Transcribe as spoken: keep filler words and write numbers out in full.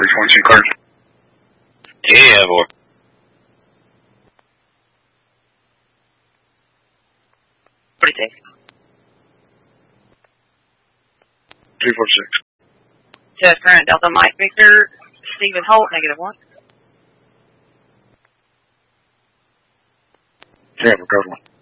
one two card. Yeah, boy. What do you think? two four six. Jeff Grant, Delta Mike Victor, Stephen Holt, negative one. Yeah, we're code one.